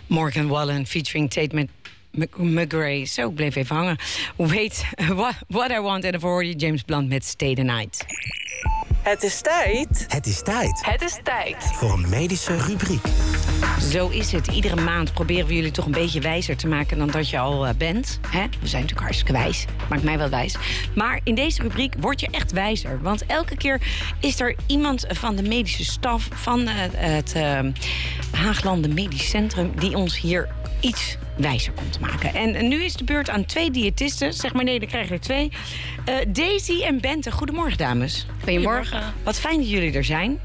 Morgan Wallen featuring Tate McRae. Zo, ik bleef even hangen. Wait, what I want. En daarvoor hoorde je James Blunt met Stay the Night. Het is tijd. Het is tijd. Het is tijd. Voor een medische rubriek. Zo is het. Iedere maand proberen we jullie toch een beetje wijzer te maken dan dat je al bent. Hè? We zijn natuurlijk hartstikke wijs. Maakt mij wel wijs. Maar in deze rubriek word je echt wijzer. Want elke keer is er iemand van de medische staf van het Haaglanden Medisch Centrum die ons hier iets wijzer komt te maken. En nu is de beurt aan 2 diëtisten. Zeg maar nee, dan krijg je er 2. Daisy en Bente. Goedemorgen, dames. Goedemorgen. Wat fijn dat jullie er zijn.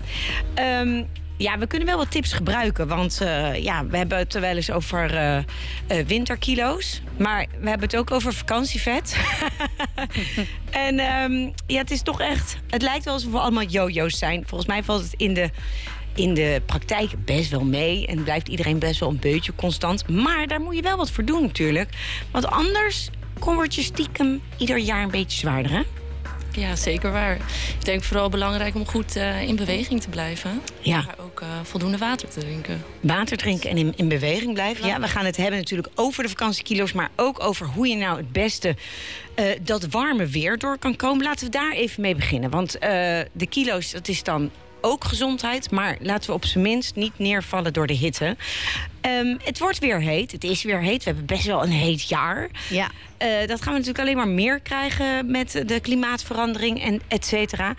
Ja, we kunnen wel wat tips gebruiken. Want we hebben het wel eens over winterkilo's. Maar we hebben het ook over vakantievet. En het is toch echt... Het lijkt wel alsof we allemaal jojo's zijn. Volgens mij valt het in de praktijk best wel mee. En blijft iedereen best wel een beetje constant. Maar daar moet je wel wat voor doen natuurlijk. Want anders word je stiekem ieder jaar een beetje zwaarder, hè? Ja, zeker waar. Ik denk vooral belangrijk om goed in beweging te blijven. Ja. Maar ook voldoende water te drinken. Water drinken en in beweging blijven. Ja, we gaan het hebben natuurlijk over de vakantiekilo's, maar ook over hoe je nou het beste dat warme weer door kan komen. Laten we daar even mee beginnen. Want de kilo's, dat is dan ook gezondheid, maar laten we op zijn minst niet neervallen door de hitte. Het wordt weer heet. Het is weer heet. We hebben best wel een heet jaar. Ja. Dat gaan we natuurlijk alleen maar meer krijgen met de klimaatverandering en et cetera.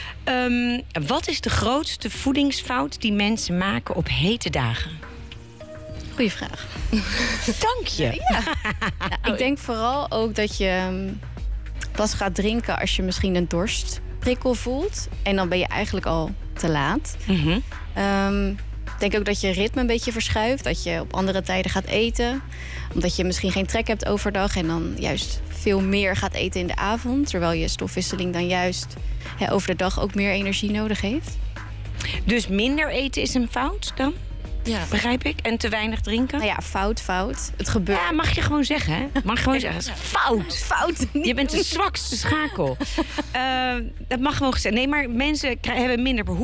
Wat is de grootste voedingsfout die mensen maken op hete dagen? Goeie vraag. Dank je. Ja. Ik denk vooral ook dat je pas gaat drinken als je misschien een dorstprikkel voelt. En dan ben je eigenlijk al te laat. Mm-hmm. Ik denk ook dat je ritme een beetje verschuift. Dat je op andere tijden gaat eten. Omdat je misschien geen trek hebt overdag. En dan juist veel meer gaat eten in de avond. Terwijl je stofwisseling dan juist over de dag ook meer energie nodig heeft. Dus minder eten is een fout dan? Ja. Begrijp ik? En te weinig drinken? Nou ja, fout. Het gebeurt. Ja, mag je gewoon zeggen, hè? Mag je gewoon zeggen. Fout. Je bent de zwakste schakel. Dat mag gewoon gezegd. Nee, maar mensen hebben minder behoefte